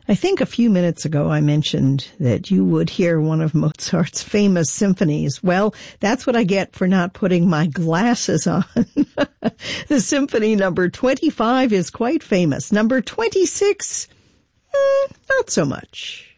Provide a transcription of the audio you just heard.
I think a few minutes ago I mentioned that you would hear one of Mozart's famous symphonies. Well, that's what I get for not putting my glasses on. The symphony number 25 is quite famous. Number 26, not so much.